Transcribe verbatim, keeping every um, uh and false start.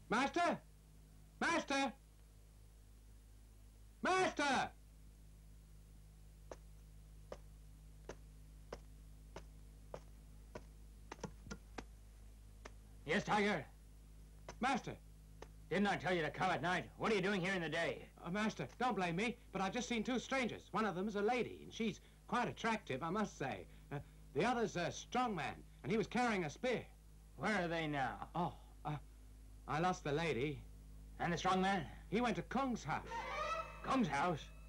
Master? Master? Master! Yes, Tiger? Master! Didn't I tell you to come at night? What are you doing here in the day? Uh, Master, don't blame me, but I've just seen two strangers. One of them's a lady, and she's quite attractive, I must say. Uh, the other's a strong man, and he was carrying a spear. Where are they now? Oh, uh, I lost the lady. And the strong man? He went to Kung's house. Kung's house?